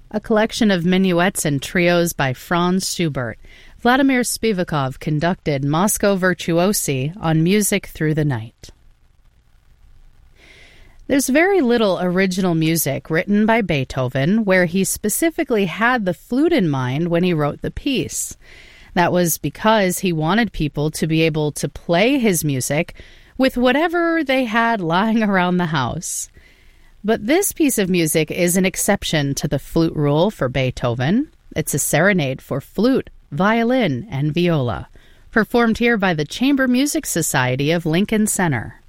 a collection of minuets and trios by Franz Schubert. Vladimir Spivakov conducted Moscow Virtuosi on Music Through the Night. There's very little original music written by Beethoven where he specifically had the flute in mind when he wrote the piece. That was because he wanted people to be able to play his music with whatever they had lying around the house. But this piece of music is an exception to the flute rule for Beethoven. It's a serenade for flute, violin, and viola, performed here by the Chamber Music Society of Lincoln Center.